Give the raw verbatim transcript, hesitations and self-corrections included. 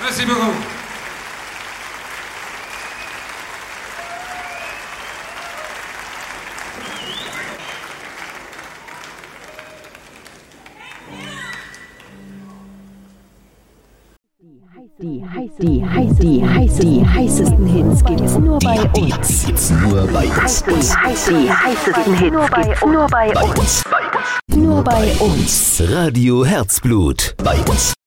Merci beaucoup. Die, heiß, die, heiß, die, heiß, die heißesten Hits gibt's nur bei uns. Gibt's nur bei uns. Die, heiß, die heißesten Hits nur bei, nur bei uns. Bei uns. Nur bei uns. Radio Herzblut. Bei uns.